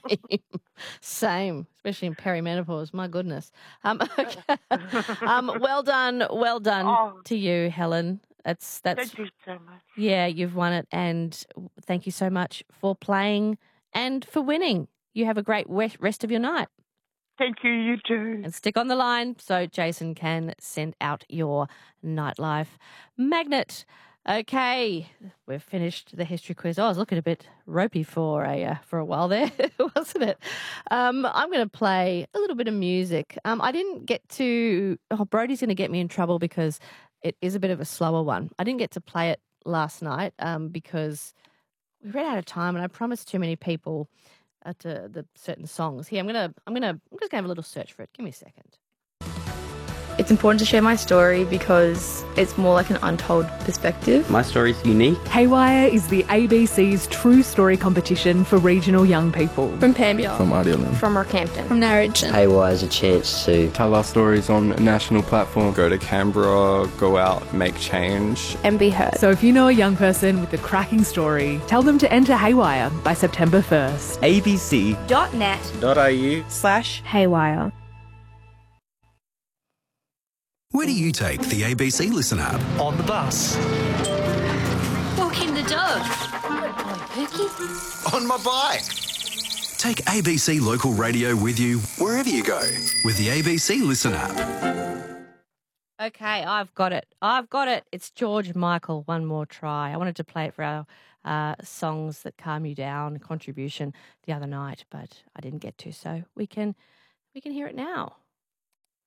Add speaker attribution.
Speaker 1: Same, especially in perimenopause. My goodness. Okay. Well done
Speaker 2: Oh,
Speaker 1: to you, Helen. That's
Speaker 2: thank you so much.
Speaker 1: yeah, you've won it, and thank you so much for playing and for winning. You have a great rest of your night.
Speaker 2: Thank you, you too.
Speaker 1: And stick on the line so Jason can send out your nightlife magnet. Okay, we've finished the history quiz. Oh, I was looking a bit ropey for a while there, wasn't it? I'm going to play a little bit of music. I didn't get to. Oh, Brody's going to get me in trouble because it is a bit of a slower one. I didn't get to play it last night because we ran out of time, and I promised too many people at the certain songs. Here, I'm just gonna have a little search for it. Give me a second.
Speaker 3: It's important to share my story because it's more like an untold perspective.
Speaker 4: My story's unique.
Speaker 5: Haywire is the ABC's True Story competition for regional young people.
Speaker 3: From Pambia.
Speaker 6: From Idealand.
Speaker 3: From Rockhampton.
Speaker 7: From Narrogin.
Speaker 4: Haywire is a chance to
Speaker 6: tell our stories on a national platform.
Speaker 8: Go to Canberra, go out, make change.
Speaker 7: And be heard.
Speaker 5: So if you know a young person with a cracking story, tell them to enter Haywire by September 1st.
Speaker 7: abc.net.au/Haywire.
Speaker 9: Where do you take the ABC Listen app?
Speaker 10: On the bus.
Speaker 11: Walking the dog. Good boy, Pookie.
Speaker 9: On my bike. Take ABC Local Radio with you wherever you go with the ABC Listen app.
Speaker 1: Okay, I've got it. It's George Michael, One More Try. I wanted to play it for our Songs That Calm You Down contribution the other night, but I didn't get to, so we can hear it now.